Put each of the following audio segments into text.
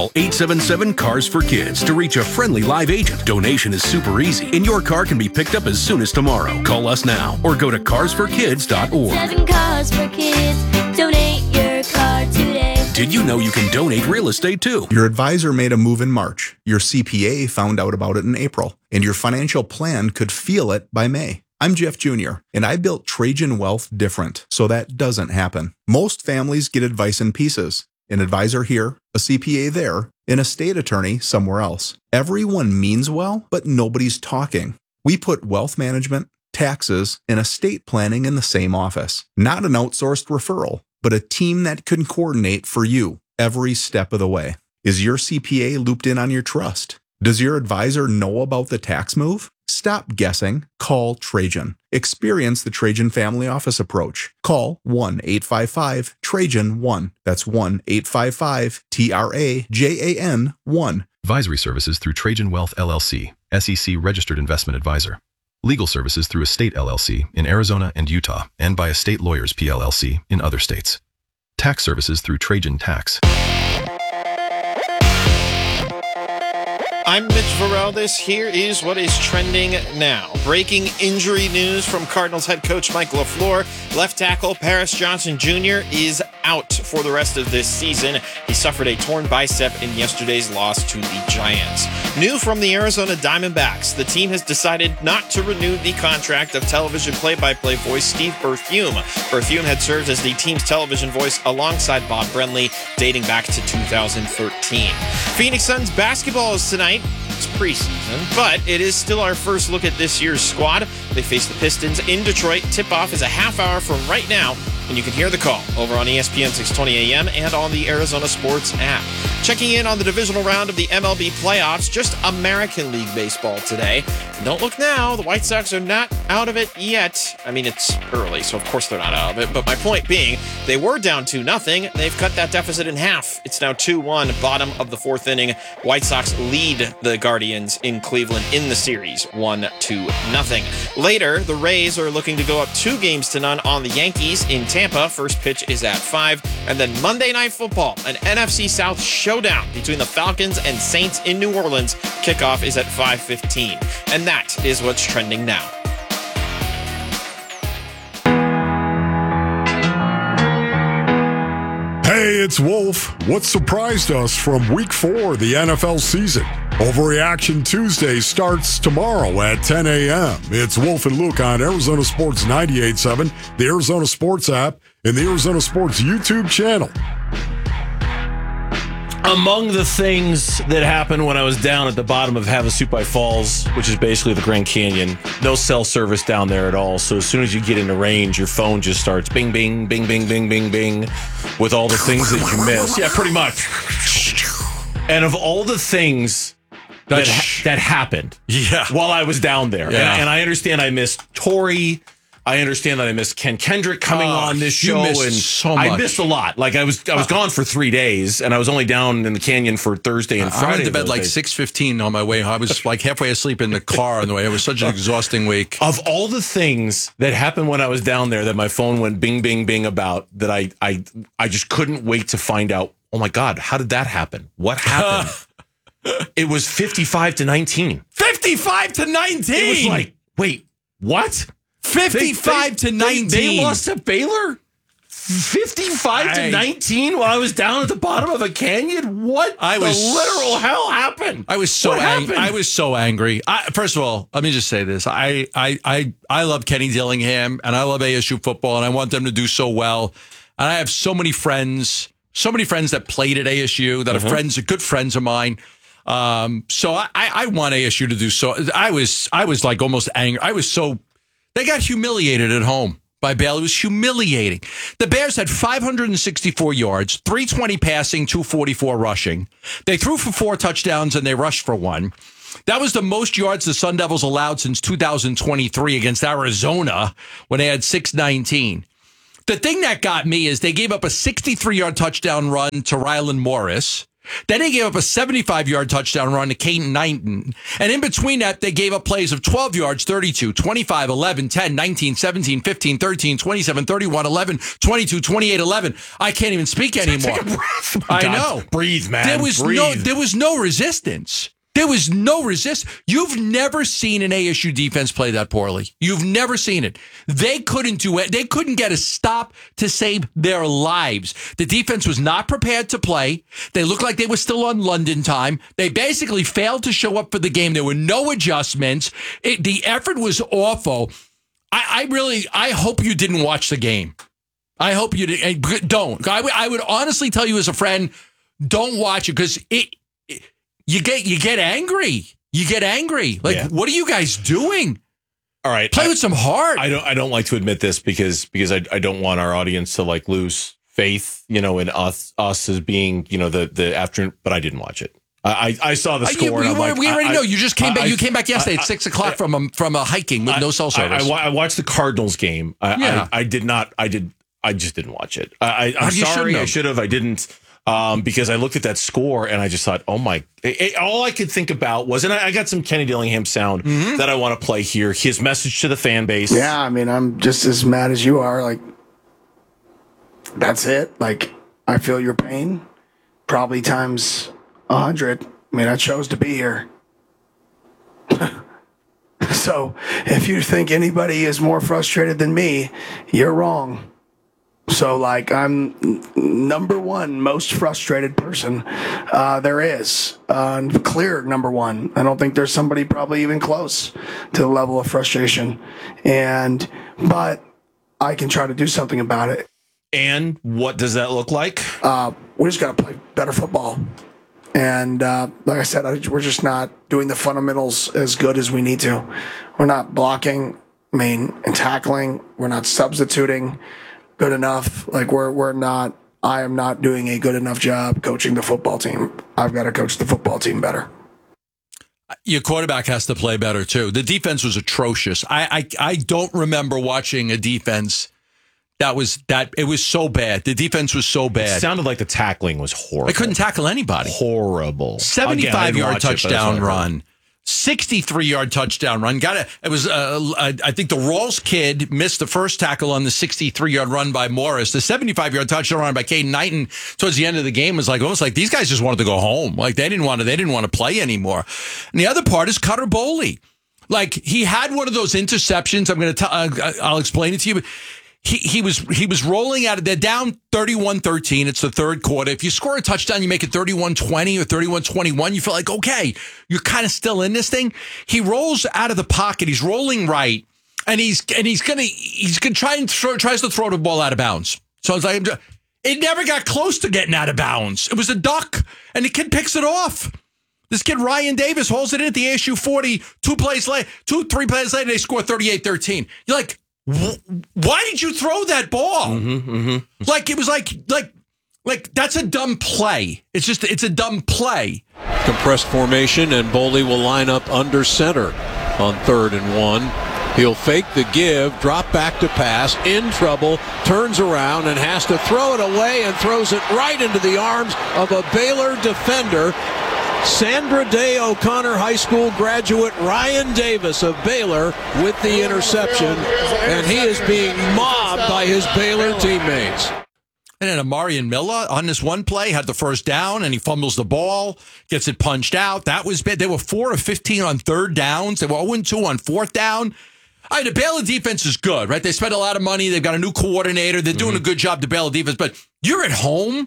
Call 877-CARS-FOR-KIDS to reach a friendly live agent. Donation is super easy, and your car can be picked up as soon as tomorrow. Call us now or go to carsforkids.org. 7 Cars for Kids. Donate your car today. Did you know you can donate real estate too? Your advisor made a move in March. Your CPA found out about it in April. And your financial plan could feel it by May. I'm Jeff Jr., and I built Trajan Wealth different so that doesn't happen. Most families get advice in pieces. An advisor here, a CPA there, an estate attorney somewhere else. Everyone means well, but nobody's talking. We put wealth management, taxes, and estate planning in the same office. Not an outsourced referral, but a team that can coordinate for you every step of the way. Is your CPA looped in on your trust? Does your advisor know about the tax move? Stop guessing. Call Trajan. Experience the Trajan Family Office approach. Call 1-855-TRAJAN-1. That's 1-855-TRAJAN-1. Advisory services through Trajan Wealth LLC, SEC Registered Investment Advisor. Legal services through Estate LLC in Arizona and Utah, and by Estate Lawyers PLLC in other states. Tax services through Trajan Tax. I'm Mitch Varel. Here is what is trending now. Breaking injury news from Cardinals head coach Mike LaFleur. Left tackle Paris Johnson Jr. is out for the rest of this season. He suffered a torn bicep in yesterday's loss to the Giants. New from the Arizona Diamondbacks. The team has decided not to renew the contract of television play-by-play voice Steve Berthume. Berthume had served as the team's television voice alongside Bob Brenly dating back to 2013. Phoenix Suns basketball is tonight. It's preseason, but it is still our first look at this year's squad. They face the Pistons in Detroit. Tip-off is a half hour from right now, and you can hear the call over on ESPN 620 AM and on the Arizona Sports app. Checking in on the divisional round of the MLB playoffs, just American League Baseball today. And don't look now, the White Sox are not out of it yet. I mean, it's early, so of course they're not out of it. But my point being, they were down 2-0. They've cut that deficit in half. It's now 2-1, bottom of the fourth inning. White Sox lead the Guardians in Cleveland in the series, 1-0. Later, the Rays are looking to go up 2-0 on the Yankees in Tampa. First pitch is at 5. And then Monday Night Football, an NFC South showdown between the Falcons and Saints in New Orleans. Kickoff is at 5:15. And that is what's trending now. Hey, it's Wolf. What surprised us from Week 4 of the NFL season? Overreaction Tuesday starts tomorrow at 10 a.m. It's Wolf and Luke on Arizona Sports 98.7, the Arizona Sports app, and the Arizona Sports YouTube channel. Among the things that happened when I was down at the bottom of Havasupai Falls, which is basically the Grand Canyon, no cell service down there at all. So as soon as you get into range, your phone just starts bing, bing, bing, bing, bing, bing, bing, with all the things that you miss. Yeah, pretty much. And of all the things that happened while I was down there, and I understand I missed Tori. I understand that I missed Ken Kendrick coming on this show, and so much. I missed a lot. Like I was gone for 3 days, and I was only down in the canyon for Thursday and Friday. I went to bed like 6:15 on my way. I was like halfway asleep in the car on the way. It was such an exhausting week. Of all the things that happened when I was down there, that my phone went bing, bing, bing about, that I just couldn't wait to find out. Oh my God, how did that happen? What happened? It was 55-19. 55-19. It was like, wait, what? 55-19. They lost to Baylor? 55-19 while I was down at the bottom of a canyon? What the literal hell happened? I was so angry. I was so angry. First of all, let me just say this. I love Kenny Dillingham, and I love ASU football, and I want them to do so well. And I have so many friends that played at ASU that are good friends of mine. So I want ASU to do so. I was like almost angry. They got humiliated at home by Baylor. It was humiliating. The Bears had 564 yards, 320 passing, 244 rushing. They threw for 4 touchdowns and they rushed for 1. That was the most yards the Sun Devils allowed since 2023 against Arizona when they had 619. The thing that got me is they gave up a 63-yard touchdown run to Rylan Morris. Then they gave up a 75-yard touchdown run to Caden Knighton. And in between that, they gave up plays of 12 yards, 32, 25, 11, 10, 19, 17, 15, 13, 27, 31, 11, 22, 28, 11. I can't even speak anymore. Take a breath. I God, know. Breathe, man. There was Breathe. no resistance. There was no resist. You've never seen an ASU defense play that poorly. You've never seen it. They couldn't do it. They couldn't get a stop to save their lives. The defense was not prepared to play. They looked like they were still on London time. They basically failed to show up for the game. There were no adjustments. The effort was awful. I hope you didn't watch the game. I hope you didn't. Don't. I would honestly tell you as a friend, don't watch it because you get angry. You get angry. Like, What are you guys doing? All right, play with some heart. I don't like to admit this because I don't want our audience to like lose faith, in us as being, the afternoon. But I didn't watch it. I saw the score. We already know. You just came back. You came back yesterday at 6 o'clock from a hiking with no cell service. I watched the Cardinals game. I did not. I just didn't watch it. I'm sorry. I should have. I didn't. Because I looked at that score and I just thought, oh my, all I could think about was, and I got some Kenny Dillingham sound that I want to play here. His message to the fan base. Yeah. I mean, I'm just as mad as you are. Like, that's it. Like, I feel your pain probably times 100. I mean, I chose to be here. So if you think anybody is more frustrated than me, you're wrong. So, like, I'm number one most frustrated person there is. Clear number one. I don't think there's somebody probably even close to the level of frustration. But I can try to do something about it. And what does that look like? We just got to play better football. And like I said, we're just not doing the fundamentals as good as we need to. We're not blocking, and tackling. We're not substituting good enough. Like I am not doing a good enough job coaching the football team. I've got to coach the football team better. Your quarterback has to play better too. The defense was atrocious. I don't remember watching a defense it was so bad. The defense was so bad. It sounded like the tackling was horrible. I couldn't tackle anybody. Horrible. 75-yard touchdown run. 63-yard touchdown run. I think the Rawls kid missed the first tackle on the 63-yard run by Morris. The 75-yard touchdown run by Caden Knighton towards the end of the game was like almost like these guys just wanted to go home. Like they didn't want to play anymore. And the other part is Cutter Boley. Like he had one of those interceptions. I'll explain it to you. But he was rolling out of there down 31-13. It's the third quarter. If you score a touchdown, you make it 31-20 or 31-21. You feel like, okay, you're kind of still in this thing. He rolls out of the pocket. He's rolling right, and he's gonna tries to throw the ball out of bounds. So it's like it never got close to getting out of bounds. It was a duck, and the kid picks it off. This kid, Ryan Davis, holds it in at the ASU 40. 3 plays later, they score 38-13. You're like, why did you throw that ball? Like it was like that's a dumb play. It's a dumb play. Compressed formation, and Boley will line up under center on 3rd and 1. He'll fake the give, drop back to pass, in trouble, turns around and has to throw it away and throws it right into the arms of a Baylor defender. Sandra Day O'Connor High School graduate Ryan Davis of Baylor with the interception, and he is being mobbed by his Baylor teammates. And then Amarian Miller on this one play had the first down, and he fumbles the ball, gets it punched out. That was bad. They were 4 of 15 on 3rd downs. They were 0-2 on 4th down. The Baylor defense is good, right? They spent a lot of money. They've got a new coordinator. They're doing a good job, the Baylor defense. But you're at home.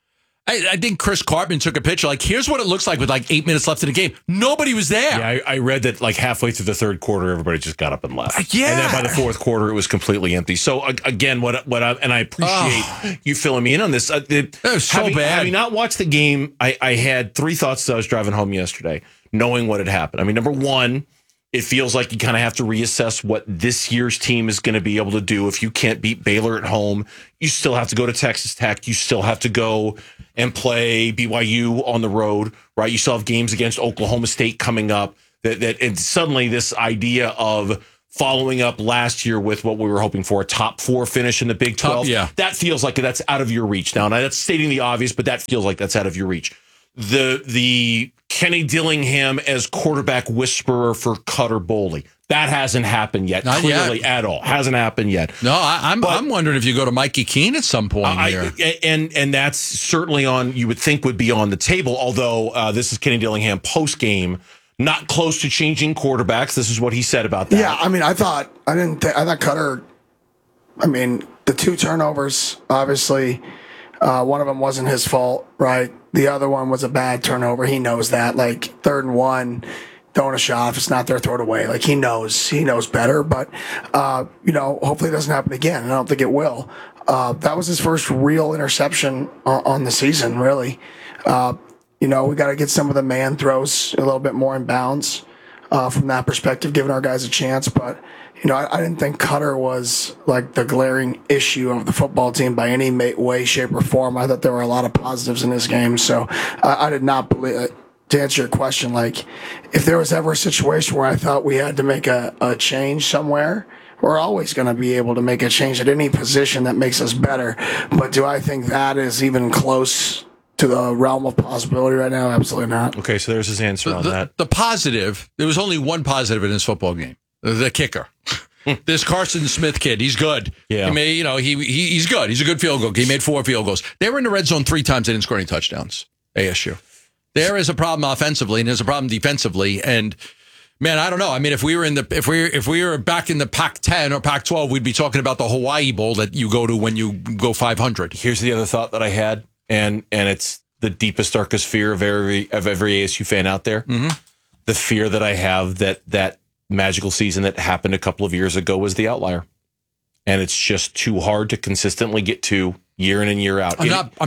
I think Chris Cartman took a picture. Like, here's what it looks like with 8 minutes left in the game. Nobody was there. Yeah, I read that halfway through the 3rd quarter, everybody just got up and left. Yeah. And then by the 4th quarter, it was completely empty. So again, I appreciate you filling me in on this. That was so bad. Having not watched the game, I had 3 thoughts as I was driving home yesterday, knowing what had happened. Number one, it feels like you kind of have to reassess what this year's team is going to be able to do. If you can't beat Baylor at home, you still have to go to Texas Tech. You still have to go and play BYU on the road, right? You still have games against Oklahoma State coming up. And suddenly this idea of following up last year with what we were hoping for, a top 4 finish in the Big 12, that feels like that's out of your reach now. Now, that's stating the obvious, but that feels like that's out of your reach. the Kenny Dillingham as quarterback whisperer for Cutter Boley. That hasn't happened yet. Not clearly yet. at all. Hasn't happened yet. No, I'm wondering if you go to Mikey Keene at some point here. And that's certainly you would think would be on the table, although this is Kenny Dillingham post-game, not close to changing quarterbacks. This is what he said about that. Yeah, I mean, I thought Cutter, the 2 turnovers, obviously, one of them wasn't his fault, right? The other one was a bad turnover. He knows that. Like, 3rd and 1, throwing a shot. If it's not there, throw it away. Like, he knows better. But, hopefully it doesn't happen again. And I don't think it will. That was his first real interception on the season, really. We got to get some of the man throws a little bit more in bounds from that perspective, giving our guys a chance. But, I didn't think Cutter was like the glaring issue of the football team by any way, shape, or form. I thought there were a lot of positives in this game. So I did not believe, to answer your question, like if there was ever a situation where I thought we had to make a change somewhere, we're always going to be able to make a change at any position that makes us better. But do I think that is even close to the realm of possibility right now? Absolutely not. Okay, so there's his answer on that. The positive, there was only one positive in this football game. The kicker. This Carson Smith kid, he's good. Yeah. He's good. He's a good field goal. He made 4 field goals. They were in the red zone 3 times. They didn't score any touchdowns. ASU. There is a problem offensively, and there's a problem defensively. And man, I don't know. I mean, if we were back in the Pac-10 or Pac-12, we'd be talking about the Hawaii Bowl that you go to when you go 500. Here's the other thought that I had, and it's the deepest, darkest fear of every ASU fan out there. Mm-hmm. The fear that I have that magical season that happened a couple of years ago was the outlier, and it's just too hard to consistently get to year in and year out.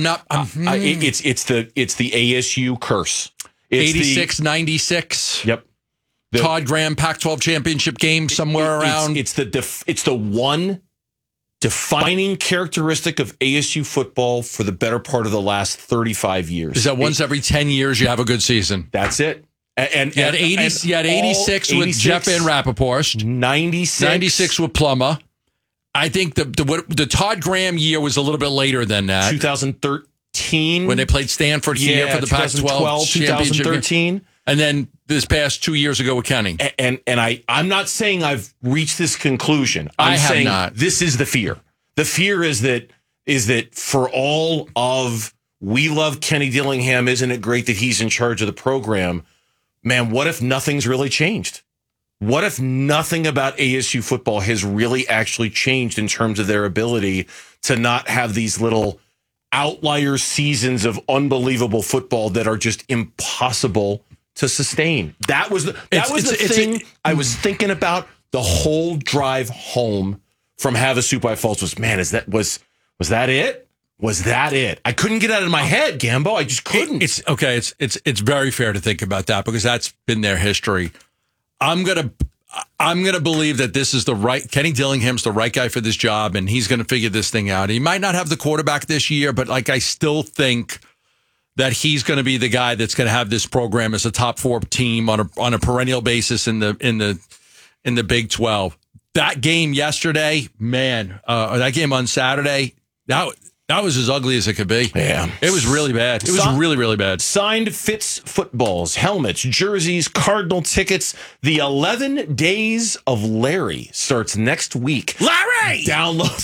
It's the ASU curse. It's 96. Yep. Todd Graham Pac-12 championship game somewhere around. It's the one defining characteristic of ASU football for the better part of the last 35 years. Is that once every 10 years you have a good season? That's it. And you had 86 with Jeff Van Rappaport. 96 with Plummer. I think the Todd Graham year was a little bit later than that. 2013. When they played Stanford here for the Pac-12 championship. 2013. And then this past 2 years ago with Kenny. And I'm not saying I've reached this conclusion. I'm have saying not. This is the fear. The fear is that for all of we love Kenny Dillingham, isn't it great that he's in charge of the program? Man, what if nothing's really changed? What if nothing about ASU football has really actually changed in terms of their ability to not have these little outlier seasons of unbelievable football that are just impossible to sustain? That was the thing I was thinking about the whole drive home from Havasupai Falls was, man, was that it? Was that it? I couldn't get out of my head, Gambo. I just couldn't. It's very fair to think about that because that's been their history. I'm gonna believe that this is the right Kenny Dillingham's the right guy for this job, and he's gonna figure this thing out. He might not have the quarterback this year, but I still think that he's going to be the guy that's going to have this program as a top 4 team on a perennial basis in the Big 12. That game yesterday, man, that game on Saturday, that was as ugly as it could be. Yeah. It was really bad. It was really, really bad. Signed Fitz footballs, helmets, jerseys, Cardinal tickets. The 11 Days of Larry starts next week. Larry! Download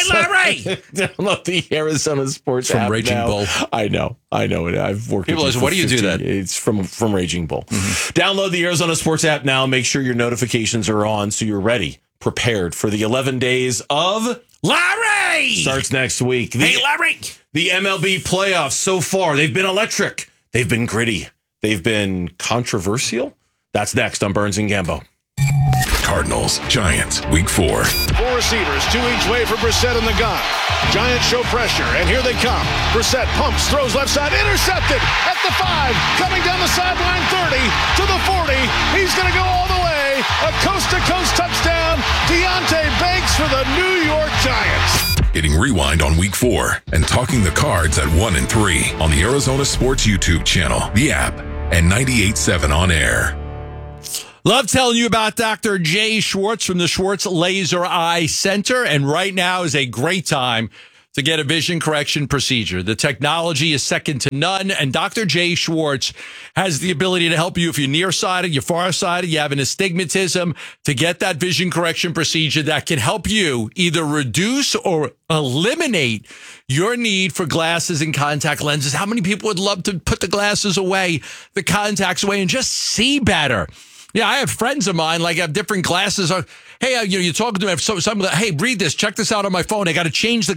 the Arizona Sports from app Raging now. Bull. I know it. I've worked People with listen, what do you do that? It's from Raging Bull. Mm-hmm. Download the Arizona Sports app now. Make sure your notifications are on so you're ready, prepared for the 11 Days of Larry! Starts next week. Hey, Larry! The MLB playoffs so far, they've been electric. They've been gritty. They've been controversial. That's next on Burns and Gambo. Cardinals, Giants, Week 4. 4 receivers, 2 each way for Brissett in the gun. Giants show pressure, and here they come. Brissett pumps, throws left side, intercepted at the 5, coming down the sideline 30 to the 40. He's going to go all the way. A coast-to-coast touchdown. Deontay Banks for the New York Giants. Hitting rewind on Week 4 and talking the cards at 1 and 3 on the Arizona Sports YouTube channel, the app, and 98.7 on air. Love telling you about Dr. Jay Schwartz from the Schwartz Laser Eye Center. And right now is a great time to get a vision correction procedure. The technology is second to none, and Dr. Jay Schwartz has the ability to help you if you're nearsighted, you're farsighted, you have an astigmatism, to get that vision correction procedure that can help you either reduce or eliminate your need for glasses and contact lenses. How many people would love to put the glasses away, the contacts away, and just see better? Yeah, I have friends of mine, like, have different glasses. Hey, you're talking to me. Hey, read this. Check this out on my phone. I got to change the